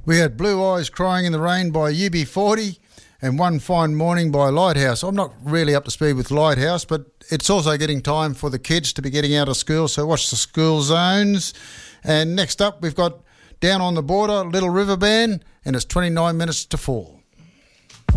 We had Blue Eyes Crying in the Rain by UB40 and One Fine Morning by Lighthouse. I'm not really up to speed with Lighthouse, but it's also getting time for the kids to be getting out of school, so watch the school zones. And next up, we've got Down on the Border, Little River Band, and it's 29 minutes to 4.